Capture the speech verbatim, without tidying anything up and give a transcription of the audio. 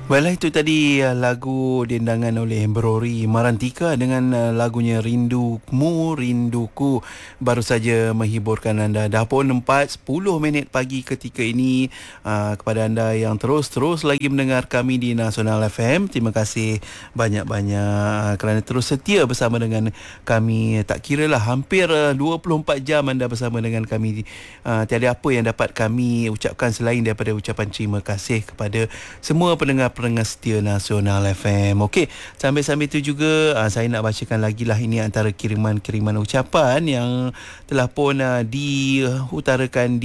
Baiklah, itu tadi uh, lagu dendangan oleh Embrory Marantika dengan uh, lagunya Rindumu Rinduku baru saja menghiburkan anda. Dah pun empat sepuluh minit pagi ketika ini. Uh, kepada anda yang terus-terus lagi mendengar kami di Nasional F M, terima kasih banyak-banyak kerana terus setia bersama dengan kami. Tak kira lah, hampir uh, dua puluh empat jam anda bersama dengan kami. Uh, tiada apa yang dapat kami ucapkan selain daripada ucapan terima kasih kepada semua pendengar pendengar setia Nasional F M. Okey, sambil-sambil itu juga uh, saya nak bacakan lagi lah, ini antara kiriman-kiriman ucapan yang telah pun uh, diutarakan